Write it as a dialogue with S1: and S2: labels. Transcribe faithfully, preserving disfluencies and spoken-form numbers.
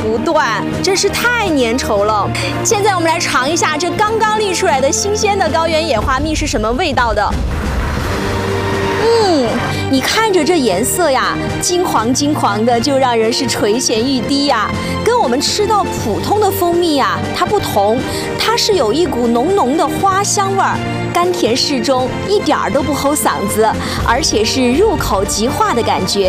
S1: 不断，真是太粘稠了。现在我们来尝一下这刚刚沥出来的新鲜的高原野花蜜是什么味道的。嗯，你看着这颜色呀，金黄金黄的，就让人是垂涎欲滴呀。跟我们吃到普通的蜂蜜呀，它不同，它是有一股浓浓的花香味儿，甘甜适中，一点儿都不齁嗓子，而且是入口即化的感觉。